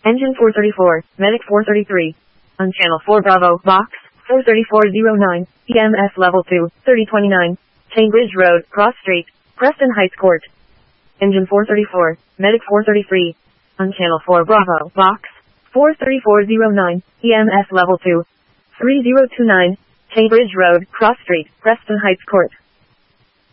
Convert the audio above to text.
Engine 434, Medic 433. On Channel 4 Bravo, Box 43409, EMS Level 2, 3029. Cambridge Road, Cross Street, Preston Heights Court. Engine 434, Medic 433. On Channel 4 Bravo, Box 43409, EMS Level 2, 3029. Cambridge Road, Cross Street, Preston Heights Court.